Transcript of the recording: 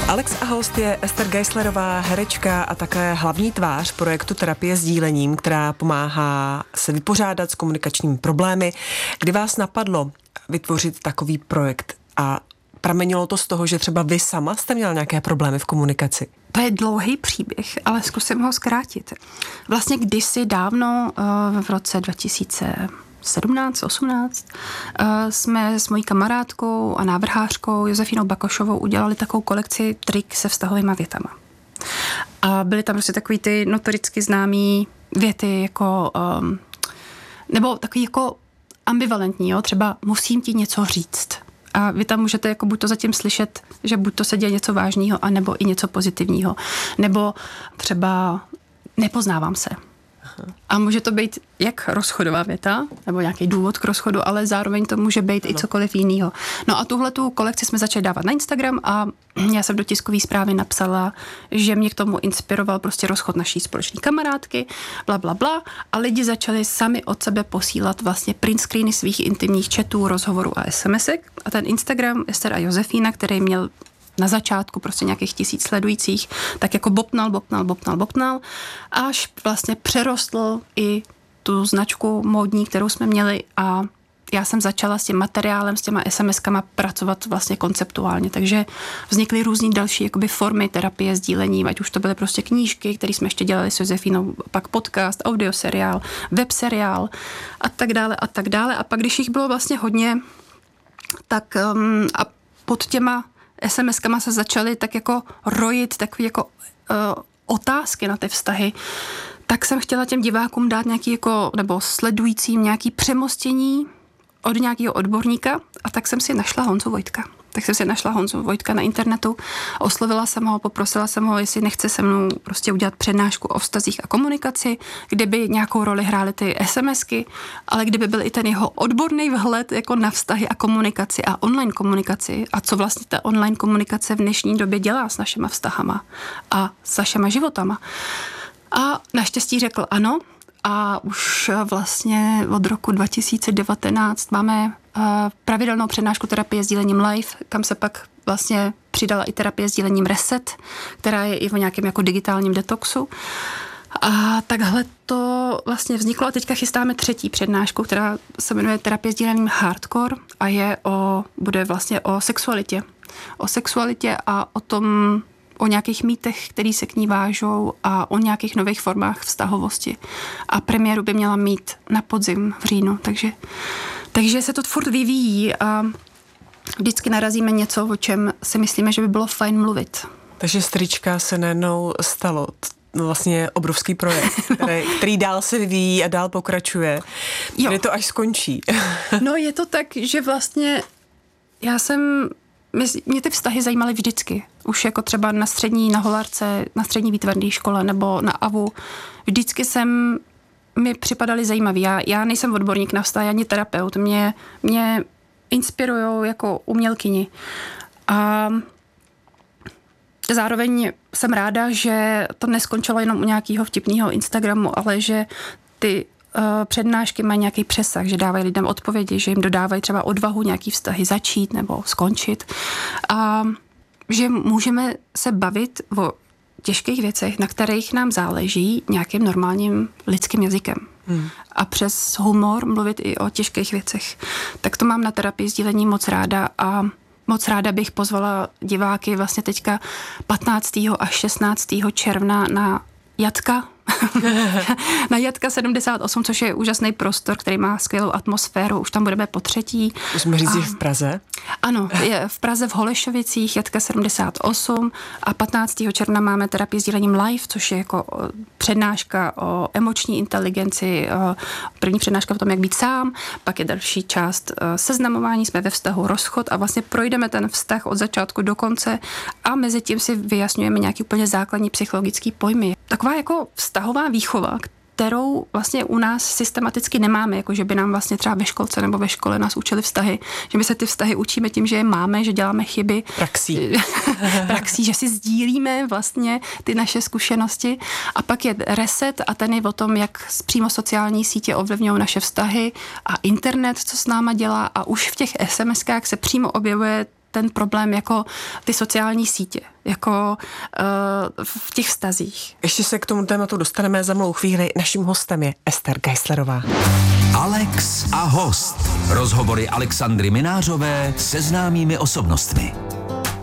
Alex a host je Ester Geislerová, herečka a také hlavní tvář projektu Terapie sdílením, která pomáhá se vypořádat s komunikačními problémy. Kdy vás napadlo vytvořit takový projekt a pramenilo to z toho, že třeba vy sama jste měla nějaké problémy v komunikaci? To je dlouhý příběh, ale zkusím ho zkrátit. Vlastně kdysi dávno v roce 2017-18 jsme s mojí kamarádkou a návrhářkou Josefínou Bakošovou udělali takovou kolekci trik se vztahovýma větama. A byly tam prostě takový ty notoricky známý věty jako, nebo takový jako ambivalentní, jo? Třeba musím ti něco říct. A vy tam můžete jako buď to zatím slyšet, že buď to se děje něco vážného, anebo i něco pozitivního. Nebo třeba nepoznávám se. A může to být jak rozchodová věta, nebo nějaký důvod k rozchodu, ale zároveň to může být i cokoliv jiného. No a tuhletu kolekci jsme začali dávat na Instagram a já jsem do tiskové zprávy napsala, že mě k tomu inspiroval prostě rozchod naší společné kamarádky, bla, bla, bla. A lidi začali sami od sebe posílat vlastně print screeny svých intimních chatů, rozhovorů a SMSek. A ten Instagram Ester a Josefína, který měl na začátku prostě nějakých 1000 sledujících, tak jako bopnal, až vlastně přerostl i tu značku módní, kterou jsme měli a já jsem začala s tím materiálem, s těma SMS-kama pracovat vlastně konceptuálně, takže vznikly různý další jakoby formy terapie sdílením, ať už to byly prostě knížky, které jsme ještě dělali s Josefínou, pak podcast, audioseriál, webseriál a tak dále. A pak, když jich bylo vlastně hodně, tak a pod těma SMS-kama se začaly tak jako rojit takový jako otázky na ty vztahy, tak jsem chtěla těm divákům dát nějaký jako, nebo sledujícím nějaký přemostění od nějakého odborníka a tak jsem si našla Honzu Vojtka na internetu, oslovila jsem ho, poprosila jsem ho, jestli nechce se mnou prostě udělat přednášku o vztazích a komunikaci, kde by nějakou roli hrály ty SMSky, ale kdyby byl i ten jeho odborný vhled jako na vztahy a komunikaci a online komunikaci a co vlastně ta online komunikace v dnešní době dělá s našima vztahama a s našima životama. A naštěstí řekl ano a už vlastně od roku 2019 máme pravidelnou přednášku terapie sdílením live, kam se pak vlastně přidala i terapie sdílením Reset, která je i o nějakém jako digitálním detoxu. A takhle to vlastně vzniklo a teďka chystáme 3. přednášku, která se jmenuje terapie sdílením Hardcore a bude vlastně o sexualitě. O sexualitě a o nějakých mýtech, který se k ní vážou a o nějakých nových formách vztahovosti. A premiéru by měla mít na podzim v říjnu, takže se to furt vyvíjí a vždycky narazíme něco, o čem si myslíme, že by bylo fajn mluvit. Takže z trička se najednou stalo vlastně obrovský projekt, který dál se vyvíjí a dál pokračuje. Kde to až skončí? No je to tak, že vlastně mě ty vztahy zajímaly vždycky. Už jako třeba na Holarce, na střední výtvarné škole nebo na AVU. Vždycky mi připadaly zajímavý. Já nejsem odborník na vztahy, ani terapeut. Mě inspirujou jako umělkyni. A zároveň jsem ráda, že to neskončilo jenom u nějakého vtipného Instagramu, ale že ty přednášky mají nějaký přesah, že dávají lidem odpovědi, že jim dodávají třeba odvahu nějaký vztahy začít nebo skončit. A že můžeme se bavit o těžkých věcech, na kterých nám záleží nějakým normálním lidským jazykem. A přes humor mluvit i o těžkých věcech. Tak to mám na terapii sdílení moc ráda a moc ráda bych pozvala diváky vlastně teďka 15. až 16. června na Jatka. Na Jatka 78, což je úžasný prostor, který má skvělou atmosféru. Už tam budeme po 3. Můžeme říct, že v Praze? Ano, je v Praze v Holešovicích, Jatka 78 a 15. června máme terapii sdílením live, což je jako přednáška o emoční inteligenci, první přednáška o tom, jak být sám, pak je další část seznamování, jsme ve vztahu rozchod a vlastně projdeme ten vztah od začátku do konce a mezi tím si vyjasňujeme nějaký úplně základní psychologický pojmy. Taková jako vztahová výchova, kterou vlastně u nás systematicky nemáme, jako že by nám vlastně třeba ve školce nebo ve škole nás učili vztahy, že my se ty vztahy učíme tím, že je máme, že děláme chyby. Praxí, že si sdílíme vlastně ty naše zkušenosti a pak je Reset a ten je o tom, jak přímo sociální sítě ovlivňují naše vztahy a internet, co s náma dělá a už v těch SMS-kách se přímo objevuje ten problém jako ty sociální sítě, jako v těch vztazích. Ještě se k tomu tématu dostaneme za malou chvíli. Naším hostem je Ester Geislerová. Alex a host. Rozhovory Alexandry Minářové se známými osobnostmi.